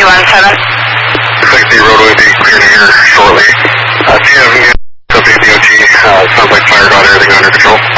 317. Looks like the roadway will be clear to here shortly. Do you have any update DOT? Sounds like fire got everything under control.